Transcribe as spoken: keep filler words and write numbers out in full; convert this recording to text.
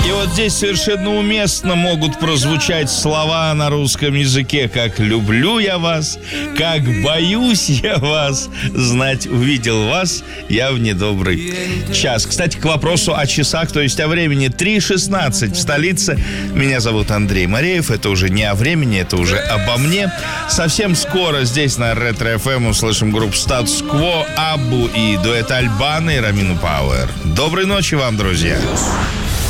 И вот здесь совершенно уместно могут прозвучать слова на русском языке, как «люблю я вас», как «боюсь я вас», «знать увидел вас я в недобрый час». Кстати, к вопросу о часах, то есть о времени, три шестнадцать в столице. Меня зовут Андрей Мореев. Это уже не о времени, это уже обо мне. Совсем скоро здесь на Ретро-эф эм услышим группу Status Quo, Аббу и дуэт Альбана и Ромину Пауэр. Доброй ночи вам, друзья.